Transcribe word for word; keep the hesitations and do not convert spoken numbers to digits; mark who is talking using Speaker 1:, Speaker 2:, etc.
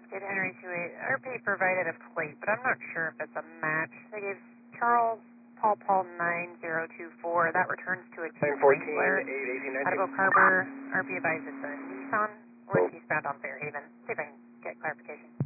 Speaker 1: Did Henry two eight. R P provided a plate, but I'm not sure if it's a match. They gave Charles Paul Paul nine zero two four. That returns to a
Speaker 2: nine fourteen,
Speaker 1: Wrangler.
Speaker 2: eight eighteen,
Speaker 1: Out of
Speaker 2: nineteen.
Speaker 1: Oak Harbor. R P advised it's a Nissan. We're eastbound on Fairhaven. See if I can get clarification.